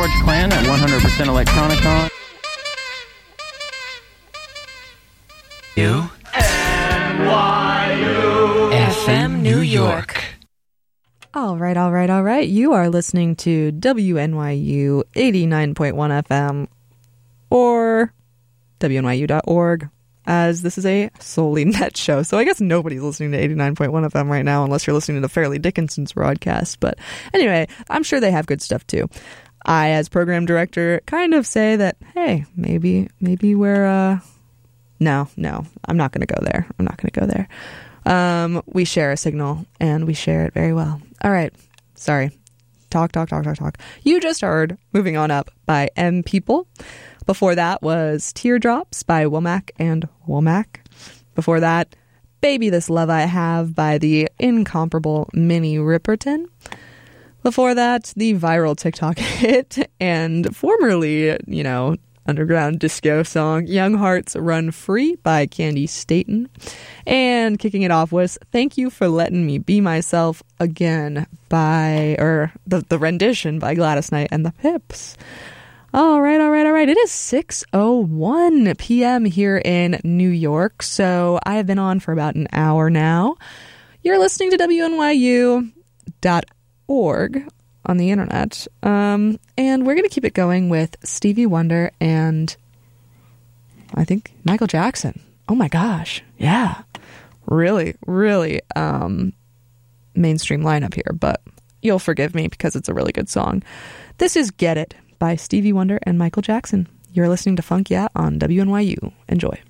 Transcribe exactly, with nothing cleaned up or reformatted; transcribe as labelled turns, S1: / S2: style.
S1: George Clan at one hundred percent Electronicon.
S2: U N Y U F M New York.
S3: All right, all right, all right. You are listening to W N Y U eighty-nine point one F M or W N Y U dot org, as this is a solely net show. So I guess nobody's listening to eighty-nine point one F M right now unless you're listening to Fairleigh Dickinson's broadcast. But anyway, I'm sure they have good stuff too. I, as program director, kind of say that, hey, maybe, maybe we're, uh, no, no, I'm not going to go there. I'm not going to go there. Um, we share a signal and we share it very well. All right. Sorry. Talk, talk, talk, talk, talk. You just heard Moving On Up by M People. Before that was Teardrops by Womack and Womack. Before that, Baby This Love I Have by the incomparable Minnie Riperton. Before that, the viral TikTok hit and formerly, you know, underground disco song Young Hearts Run Free by Candy Staten. And kicking it off was Thank You for Letting Me Be Myself Again by, or the, the rendition by Gladys Knight and the Pips. All right, all right, all right. It is six oh one p.m. here in New York, so I have been on for about an hour now. You're listening to W N Y U dot org on the internet, um, and we're going to keep it going with Stevie Wonder and I think Michael Jackson. Oh my gosh, yeah. Really, really um, mainstream lineup here, but you'll forgive me because it's a really good song. This is Get It by Stevie Wonder and Michael Jackson. You're listening to Funk Yeah on W N Y U. Enjoy.